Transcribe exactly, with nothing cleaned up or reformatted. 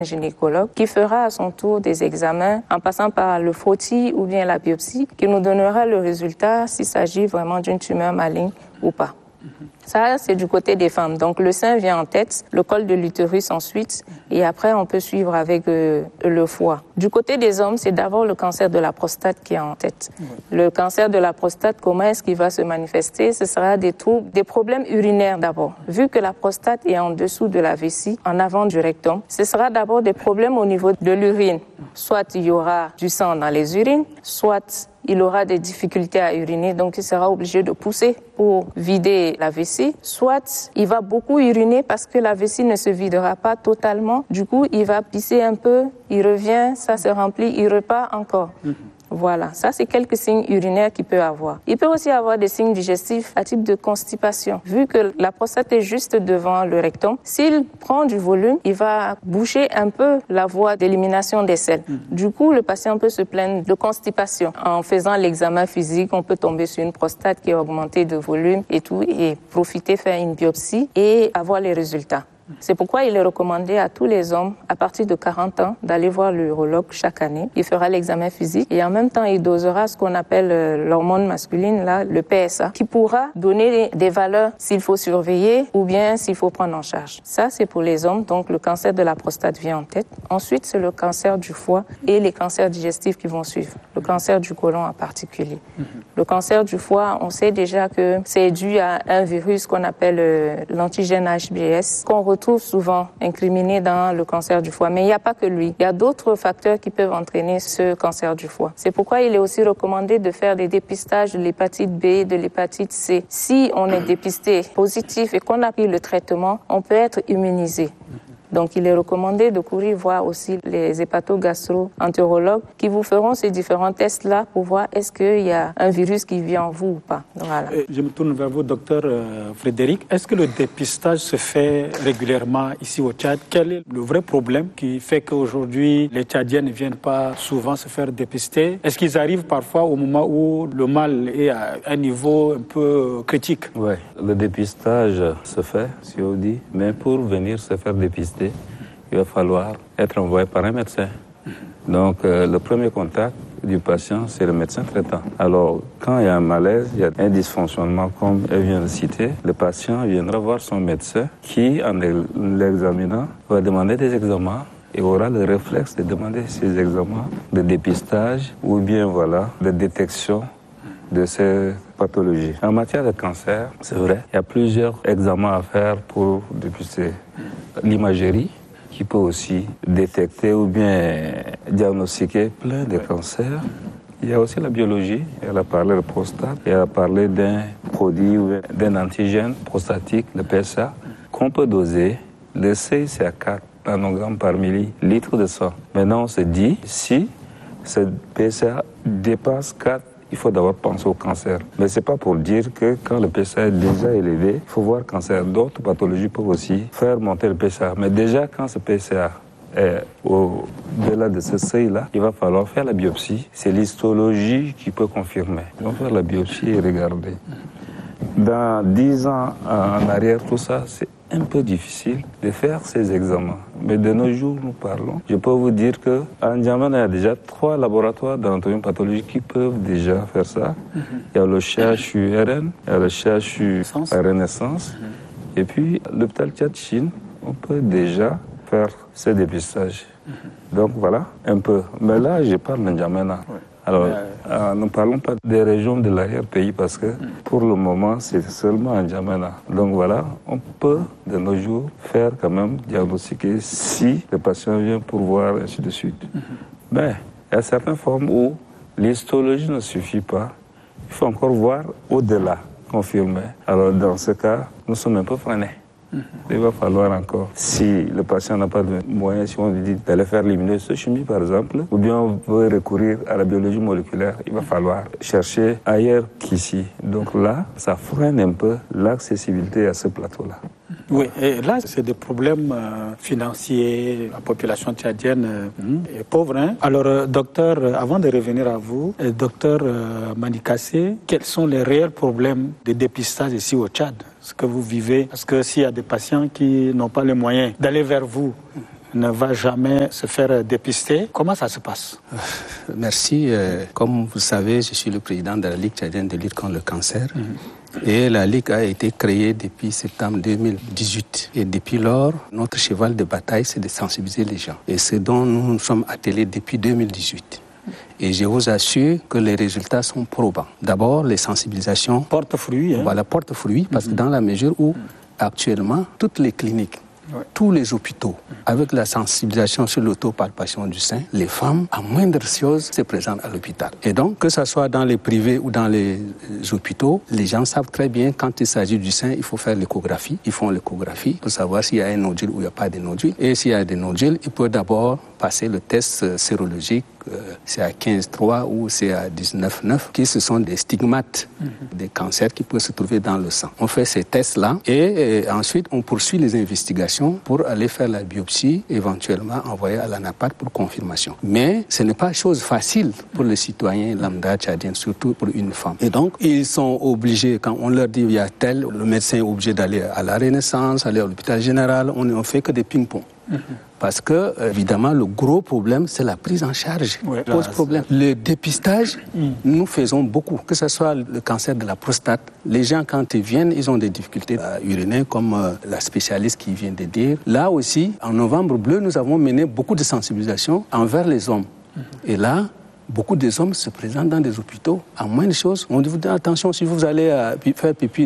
gynécologue qui fera à son tour des examens en passant par le frottis ou bien la biopsie qui nous donnera le résultat s'il s'agit vraiment d'une tumeur maligne ou pas. Ça, c'est du côté des femmes. Donc, le sein vient en tête, le col de l'utérus ensuite, et après, on peut suivre avec euh, le foie. Du côté des hommes, c'est d'abord le cancer de la prostate qui est en tête. Oui. Le cancer de la prostate, comment est-ce qu'il va se manifester? Ce sera des troubles, des problèmes urinaires d'abord. Vu que la prostate est en dessous de la vessie, en avant du rectum, ce sera d'abord des problèmes au niveau de l'urine. Soit il y aura du sang dans les urines, soit il aura des difficultés à uriner, donc il sera obligé de pousser pour vider la vessie. Soit il va beaucoup uriner parce que la vessie ne se videra pas totalement. Du coup, il va pisser un peu, il revient, ça se remplit, il repart encore. Mm-hmm. Voilà, ça c'est quelques signes urinaires qu'il peut avoir. Il peut aussi avoir des signes digestifs à type de constipation. Vu que la prostate est juste devant le rectum, s'il prend du volume, il va boucher un peu la voie d'élimination des selles. Mmh. Du coup, le patient peut se plaindre de constipation. En faisant l'examen physique, on peut tomber sur une prostate qui est augmentée de volume et tout, et profiter, faire une biopsie et avoir les résultats. C'est pourquoi il est recommandé à tous les hommes, à partir de quarante ans, d'aller voir l'urologue chaque année. Il fera l'examen physique et en même temps, il dosera ce qu'on appelle l'hormone masculine, là, le P S A, qui pourra donner des valeurs s'il faut surveiller ou bien s'il faut prendre en charge. Ça, c'est pour les hommes. Donc, le cancer de la prostate vient en tête. Ensuite, c'est le cancer du foie et les cancers digestifs qui vont suivre. Le cancer du côlon en particulier. Mm-hmm. Le cancer du foie, on sait déjà que c'est dû à un virus qu'on appelle l'antigène H B S, qu'on retrouve trouve souvent incriminé dans le cancer du foie. Mais il n'y a pas que lui. Il y a d'autres facteurs qui peuvent entraîner ce cancer du foie. C'est pourquoi il est aussi recommandé de faire des dépistages de l'hépatite B, de l'hépatite C. Si on est dépisté positif et qu'on a pris le traitement, on peut être immunisé. Donc, il est recommandé de courir voir aussi les hépatogastro-entérologues qui vous feront ces différents tests-là pour voir est-ce qu'il y a un virus qui vit en vous ou pas. Voilà. Je me tourne vers vous, docteur euh, Frédéric. Est-ce que le dépistage se fait régulièrement ici au Tchad? Quel est le vrai problème qui fait qu'aujourd'hui, les Tchadiens ne viennent pas souvent se faire dépister? Est-ce qu'ils arrivent parfois au moment où le mal est à un niveau un peu critique? Oui, le dépistage se fait, si on dit, mais pour venir se faire dépister, il va falloir être envoyé par un médecin. Donc, euh, le premier contact du patient, c'est le médecin traitant. Alors, quand il y a un malaise, il y a un dysfonctionnement, comme elle vient de citer, le patient viendra voir son médecin qui, en l'examinant, va demander des examens et aura le réflexe de demander ces examens de dépistage ou bien, voilà, de détection de ces pathologies. En matière de cancer, c'est vrai, il y a plusieurs examens à faire pour dépister. L'imagerie, qui peut aussi détecter ou bien diagnostiquer plein de cancers. Il y a aussi la biologie, elle a parlé de prostate, elle a parlé d'un produit ou d'un antigène prostatique, le P S A, qu'on peut doser. Le seuil, c'est à quatre nanogrammes par millilitre de sang. Maintenant, on se dit, si ce P S A dépasse quatre, il faut d'abord penser au cancer. Mais ce n'est pas pour dire que quand le P S A est déjà élevé, il faut voir le cancer. D'autres pathologies peuvent aussi faire monter le P S A. Mais déjà, quand ce P S A est au-delà de ce seuil-là, il va falloir faire la biopsie. C'est l'histologie qui peut confirmer. On va faire la biopsie et regarder. Dans dix ans en arrière, tout ça, c'est un peu difficile de faire ces examens. Mais de nos jours, nous parlons. Je peux vous dire qu'en N'Djamena, il y a déjà trois laboratoires d'anatomie pathologique qui peuvent déjà faire ça. Mm-hmm. Il y a le C H U R N, il y a le C H U Renaissance. Mm-hmm. Et puis, l'hôpital Tchad Chine, on peut déjà faire ce dépistage. Mm-hmm. Donc voilà, un peu. Mais là, je parle de N'Djamena. Ouais. Alors, euh, ne parlons pas des régions de l'arrière-pays parce que pour le moment, c'est seulement en N'Djamena. Donc voilà, on peut de nos jours faire quand même diagnostiquer si le patient vient pour voir, ainsi de suite. Mm-hmm. Mais il y a certaines formes où l'histologie ne suffit pas. Il faut encore voir au-delà, confirmer. Alors dans ce cas, nous sommes un peu freinés. Il va falloir encore, si le patient n'a pas de moyens, si on lui dit d'aller faire l'immunohistochimie par exemple, ou bien on veut recourir à la biologie moléculaire, il va falloir chercher ailleurs qu'ici. Donc là, ça freine un peu l'accessibilité à ce plateau-là. Oui, et là, c'est des problèmes euh, financiers. La population tchadienne euh, est pauvre. Hein? Alors, euh, docteur, euh, avant de revenir à vous, euh, docteur euh, Manikassé, quels sont les réels problèmes de dépistage ici au Tchad? Ce que vous vivez? Parce que s'il y a des patients qui n'ont pas les moyens d'aller vers vous, ne va jamais se faire dépister. Comment ça se passe? Merci. Comme vous savez, je suis le président de la Ligue tchadienne de lutte contre le cancer. Mmh. Et la Ligue a été créée depuis septembre deux mille dix-huit. Et depuis lors, notre cheval de bataille, c'est de sensibiliser les gens. Et c'est dont nous nous sommes attelés depuis deux mille dix-huit. Et je vous assure que les résultats sont probants. D'abord, les sensibilisations... Porte-fruits. Hein? Voilà, porte-fruits, parce mmh. que dans la mesure où, actuellement, toutes les cliniques, ouais. tous les hôpitaux, avec la sensibilisation sur l'autopalpation du sein, les femmes, à moindre chose, se présentent à l'hôpital. Et donc, que ce soit dans les privés ou dans les hôpitaux, les gens savent très bien, quand il s'agit du sein, il faut faire l'échographie. Ils font l'échographie pour savoir s'il y a un nodule ou il n'y a pas de nodule. Et s'il y a des nodules, il peut d'abord passer le test sérologique. Euh, c'est à quinze trois ou c'est à dix-neuf neuf, qui ce sont des stigmates, mm-hmm. des cancers qui peuvent se trouver dans le sang. On fait ces tests-là et, et ensuite on poursuit les investigations pour aller faire la biopsie, éventuellement envoyer à l'ANAPAT pour confirmation. Mais ce n'est pas chose facile pour les citoyens lambda tchadiens, surtout pour une femme. Et donc ils sont obligés, quand on leur dit il y a tel, le médecin est obligé d'aller à la Renaissance, aller à l'hôpital général, on ne fait que des ping-pong. Mm-hmm. Parce que, évidemment, le gros problème, c'est la prise en charge. Ouais, pose problème. Le dépistage, mm. nous faisons beaucoup. Que ce soit le cancer de la prostate, les gens, quand ils viennent, ils ont des difficultés à uriner, comme euh, la spécialiste qui vient de dire. Là aussi, en novembre bleu, nous avons mené beaucoup de sensibilisation envers les hommes. Mm-hmm. Et là, beaucoup des hommes se présentent dans des hôpitaux. À moins de choses, on dit, attention, si vous allez euh, faire pipi